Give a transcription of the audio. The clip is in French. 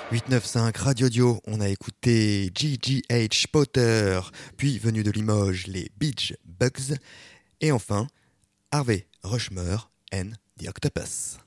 895 Radio Dio, on a écouté G.G.H. Potter, puis venu de Limoges, les Beach Bugs, et enfin Harvey Rushmore and the Octopus.